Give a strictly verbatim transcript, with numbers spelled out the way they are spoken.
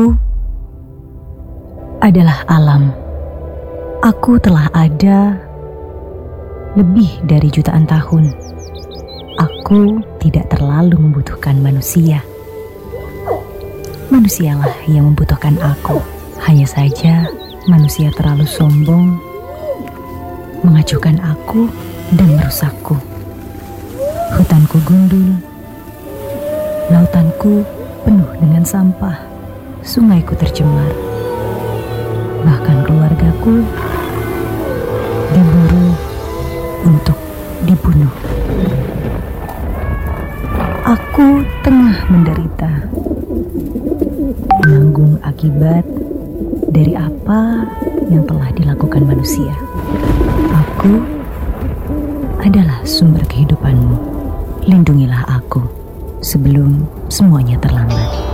Adalah alam. Aku telah ada lebih dari jutaan tahun. Aku tidak terlalu membutuhkan manusia. Manusialah yang membutuhkan aku. Hanya saja manusia terlalu sombong, mengacuhkan aku dan merusakku. Hutanku gundul, lautanku penuh dengan sampah, sungaiku tercemar. Bahkan keluargaku diburu untuk dibunuh. Aku tengah menderita, menanggung akibat dari apa yang telah dilakukan manusia. Aku adalah sumber kehidupanmu. Lindungilah aku sebelum semuanya terlambat.